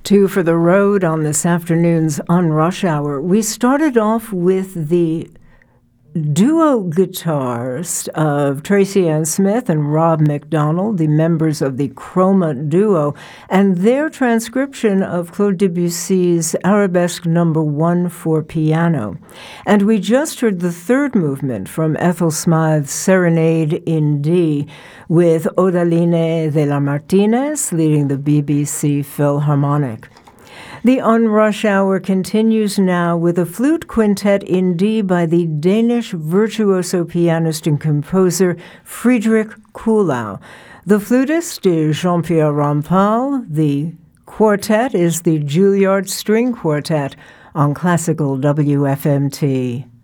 Two for the road on this afternoon's On Rush Hour. We started off with the duo guitars of Tracy Ann Smith and Rob McDonald, the members of the Chroma Duo, and their transcription of Claude Debussy's Arabesque No. 1 for piano. And we just heard the third movement from Ethel Smythe's Serenade in D, with Odaline de la Martinez leading the BBC Philharmonic. The On Rush Hour continues now with a flute quintet in D by the Danish virtuoso pianist and composer Friedrich Kuhlau. The flutist is Jean-Pierre Rampal. The quartet is the Juilliard String Quartet on Classical WFMT.